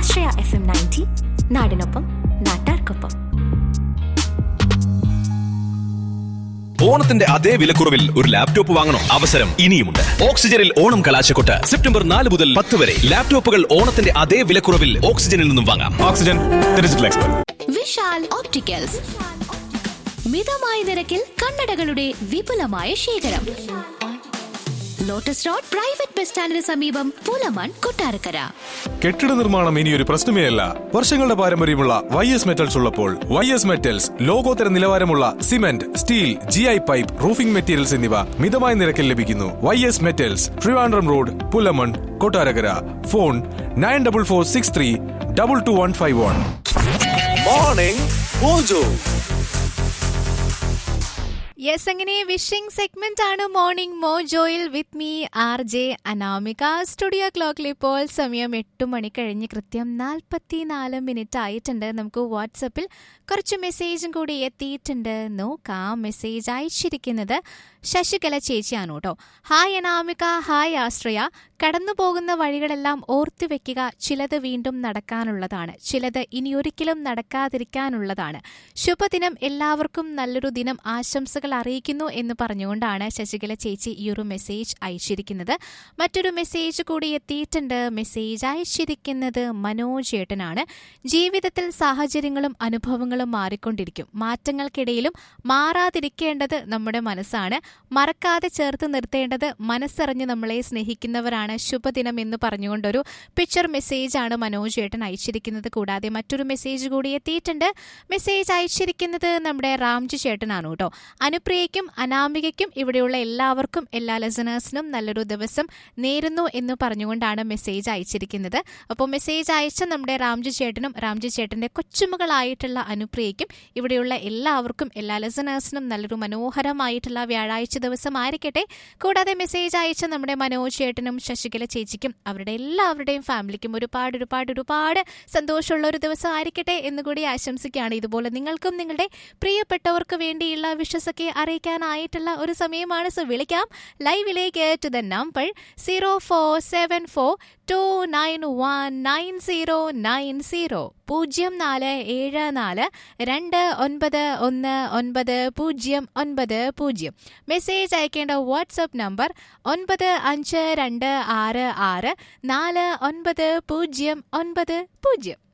ആശ്രയ FM 90 നാടിനൊപ്പം നാട്ടാർക്കൊപ്പം. ഓണത്തിന്റെ അതേ വിലക്കുറവിൽ ഒരു ലാപ്ടോപ്പ് വാങ്ങണോ? അവസരം ഇനിയുമുണ്ട്. ഓക്സിജനിൽ ഓണം കലാശക്കൊട്ട് സെപ്റ്റംബർ 4 മുതൽ 10 വരെ. ലാപ്ടോപ്പുകൾ ഓണത്തിന്റെ അതേ വിലക്കുറവിൽ ഓക്സിജനിൽ നിന്നും വാങ്ങാം. Oxygen digital expert. Vishal opticals, മിതമായ നിരക്കിൽ കണ്ണടകളുടെ വിപുലമായ ശേഖരം. ലോട്ടസ് റോഡ് പ്രൈവറ്റ് ബസ് സ്റ്റാൻഡിന് സമീപം, പുലമൺ, കൊട്ടാരക്കര. കെട്ടിട നിർമ്മാണം ഇനിയൊരു പ്രശ്നമേ അല്ല. വർഷങ്ങളുടെ പാരമ്പര്യമുള്ള YS മെറ്റൽസ് ഉള്ളപ്പോൾ YS മെറ്റൽസ് ലോകോത്തര നിലവാരമുള്ള cement, steel, GI pipe, roofing materials എന്നിവ മിതമായ നിരക്കിൽ ലഭിക്കുന്നു. YS metals, Trivandrum road, Pulamon, Kottarakkara. Phone 9446322151. Morning mojo. Yes, അങ്ങനെ വിഷിംഗ് സെഗ്മെന്റ് ആണ് morning മോജോയിൽ with me RJ Anamika. Studio ക്ലോക്കിൽ ഇപ്പോൾ സമയം 8 മണി കഴിഞ്ഞ് കൃത്യം 44 മിനിറ്റ് ആയിട്ടുണ്ട്. നമുക്ക് വാട്സപ്പിൽ കുറച്ച് മെസ്സേജും കൂടി എത്തിയിട്ടുണ്ട്. നോക്കാം. മെസ്സേജ് അയച്ചിരിക്കുന്നത് ശശികല ചേച്ചിയാണ് കേട്ടോ. ഹായ് അനാമിക, ഹായ് ആശ്രയ. കടന്നു പോകുന്ന വഴികളെല്ലാം ഓർത്തു വെക്കുക. ചിലത് വീണ്ടും നടക്കാനുള്ളതാണ്, ചിലത് ഇനിയൊരിക്കലും നടക്കാതിരിക്കാനുള്ളതാണ്. ശുഭദിനം, എല്ലാവർക്കും നല്ലൊരു ദിനം ആശംസകൾ അറിയിക്കുന്നു എന്ന് പറഞ്ഞുകൊണ്ടാണ് ശശികല ചേച്ചി ഈ ഒരു മെസ്സേജ് അയച്ചിരിക്കുന്നത്. മറ്റൊരു മെസ്സേജ് കൂടി എത്തിയിട്ടുണ്ട്. മെസ്സേജ് അയച്ചിരിക്കുന്നത് മനോജ് ഏട്ടനാണ്. ജീവിതത്തിൽ സാഹചര്യങ്ങളും അനുഭവങ്ങളും മാറിക്കൊണ്ടിരിക്കും. മാറ്റങ്ങൾക്കിടയിലും മാറാതിരിക്കേണ്ടത് നമ്മുടെ മനസ്സാണ്. മറക്കാതെ ചേർത്ത് നിർത്തേണ്ടത് മനസ്സറിഞ്ഞ് നമ്മളെ സ്നേഹിക്കുന്നവരാണ്. ശുഭദിനം എന്ന് പറഞ്ഞുകൊണ്ടൊരു പിക്ചർ മെസ്സേജ് ആണ് മനോജ് ഏട്ടൻ അയച്ചിരിക്കുന്നത്. കൂടാതെ മറ്റൊരു മെസ്സേജ് കൂടി എത്തിയിട്ടുണ്ട്. മെസ്സേജ് അയച്ചിരിക്കുന്നത് നമ്മുടെ റാംജി ചേട്ടനാണ് കേട്ടോ. അനുപ്രിയയ്ക്കും അനാമികയ്ക്കും ഇവിടെയുള്ള എല്ലാവർക്കും, എല്ലാ ലിസണേഴ്സിനും നല്ലൊരു ദിവസം നേരുന്നു എന്ന് പറഞ്ഞുകൊണ്ടാണ് മെസ്സേജ് അയച്ചിരിക്കുന്നത്. അപ്പോൾ മെസ്സേജ് അയച്ച നമ്മുടെ റാംജി ചേട്ടനും റാംജി ചേട്ടന്റെ കൊച്ചുമകളായിട്ടുള്ള അനുപ്രിയയ്ക്കും ഇവിടെയുള്ള എല്ലാവർക്കും, എല്ലാ ലിസണേഴ്സിനും നല്ലൊരു മനോഹരമായിട്ടുള്ള വ്യാഴാഴ്ച ദിവസം ആയിരിക്കട്ടെ. കൂടാതെ മെസ്സേജ് അയച്ച നമ്മുടെ മനോജ് ചേട്ടനും ശശികല ചേച്ചിക്കും അവരുടെ എല്ലാവരുടെയും ഫാമിലിക്കും ഒരുപാട് ഒരുപാട് ഒരുപാട് സന്തോഷമുള്ള ഒരു ദിവസം ആയിരിക്കട്ടെ എന്നുകൂടി ആശംസിക്കുകയാണ്. ഇതുപോലെ നിങ്ങൾക്കും നിങ്ങളുടെ പ്രിയപ്പെട്ടവർക്ക് വേണ്ടിയുള്ള വിശ്വസൊക്കെ അറിയിക്കാനായിട്ടുള്ള ഒരു സമയമാണ്. സോ വിളിക്കാം ലൈവിലേക്ക് ടു ദ നമ്പർ 0474291990 0474291990. മെസ്സേജ് അയക്കേണ്ട വാട്സ്ആപ്പ് നമ്പർ 9526649090.